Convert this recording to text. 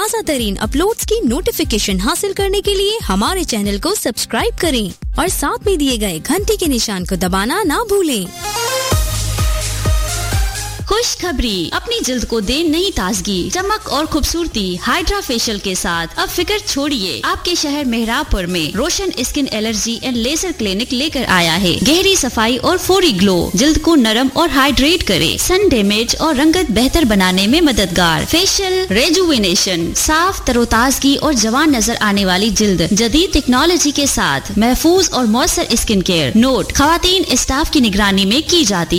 ताज़ा तरीन अपलोड्स की नोटिफिकेशन हासिल करने के लिए हमारे चैनल को सब्सक्राइब करें और साथ में दिए गए घंटी के निशान को दबाना ना भूलें। खुशखबरी, अपनी जिल्द को दे नई ताजगी, चमक और खूबसूरती हाइड्रा फेशियल के साथ। अब फिक्र छोड़िए, आपके शहर मेहराबपुर में रोशन skin allergy and laser clinic लेकर आया है। गहरी सफाई और फौरी ग्लो, जिल्द को नरम और हाइड्रेट करे, सन डैमेज और रंगत बेहतर बनाने में मददगार। फेशियल रेजुविनेशन, साफ तरोताजगी और जवान नजर आने वाली जिल्द जदीद टेक्नोलॉजी के साथ महफूज और मौसर स्किन केयर। नोट, खवातीन स्टाफ की निगरानी में की जाती